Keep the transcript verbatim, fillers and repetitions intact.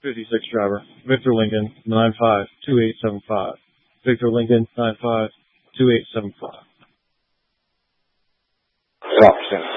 fifty-six driver, Victor Lincoln, nine five two eight seven five. Victor Lincoln, nine five two eight seven five. Stop,